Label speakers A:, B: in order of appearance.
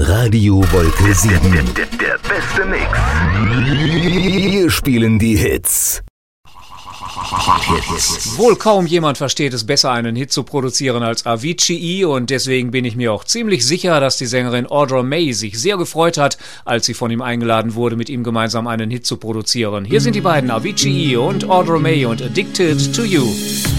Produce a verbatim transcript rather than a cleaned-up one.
A: Radio Wolke sieben.
B: Der, der, der beste Mix.
A: Wir spielen die Hits.
C: Wohl kaum jemand versteht es besser, einen Hit zu produzieren als Avicii, und deswegen bin ich mir auch ziemlich sicher, dass die Sängerin Audra May sich sehr gefreut hat, als sie von ihm eingeladen wurde, mit ihm gemeinsam einen Hit zu produzieren. Hier sind die beiden, Avicii und Audra May, und Addicted to You.